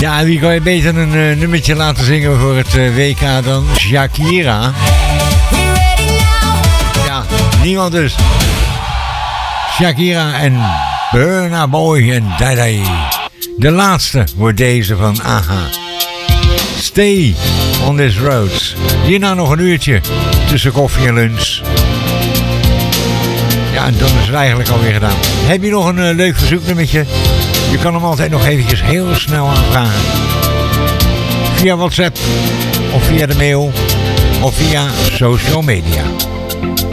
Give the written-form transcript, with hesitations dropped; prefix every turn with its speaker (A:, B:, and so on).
A: Ja, wie kan je beter een nummertje laten zingen voor het WK dan Shakira? Ja, niemand dus. Shakira en Burna Boy en Dai. De laatste wordt deze van AHA. Stay on this road. Hierna nog een uurtje tussen koffie en lunch. Ja, en dan is het eigenlijk alweer gedaan. Heb je nog een leuk verzoeknummertje? Je kan hem altijd nog eventjes heel snel aanvragen. Via WhatsApp, of via de mail, of via social media.